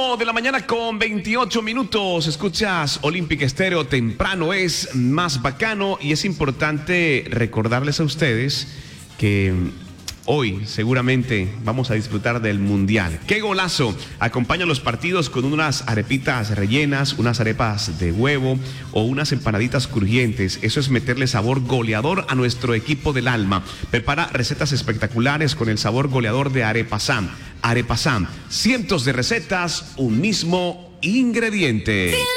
8 de la mañana con 28 minutos. Escuchas Olímpica Estéreo. Temprano es más bacano y es importante recordarles a ustedes que hoy seguramente vamos a disfrutar del Mundial. ¡Qué golazo! Acompaña los partidos con unas arepitas rellenas, unas arepas de huevo o unas empanaditas crujientes. Eso es meterle sabor goleador a nuestro equipo del alma. Prepara recetas espectaculares con el sabor goleador de Arepasam. Arepasam, cientos de recetas, un mismo ingrediente.